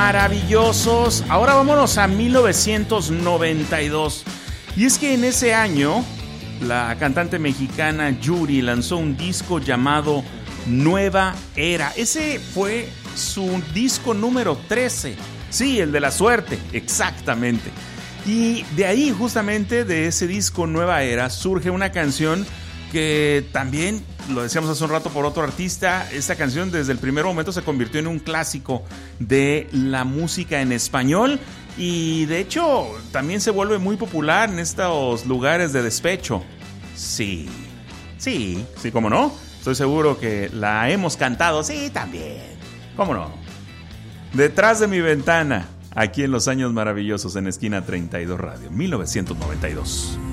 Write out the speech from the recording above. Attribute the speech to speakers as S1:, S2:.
S1: maravillosos. Ahora vámonos a 1992. Y es que en ese año, la cantante mexicana Yuri lanzó un disco llamado Nueva Era. Ese fue su disco número 13. Sí, el de la suerte, exactamente. Y de ahí, justamente de ese disco Nueva Era, surge una canción que también, lo decíamos hace un rato por otro artista, esta canción desde el primer momento se convirtió en un clásico de la música en español y de hecho también se vuelve muy popular en estos lugares de despecho. Sí, cómo no. Estoy seguro que la hemos cantado, sí, también. ¿Cómo no? Detrás de mi ventana, aquí en Los Años Maravillosos en Esquina 32 Radio, 1992.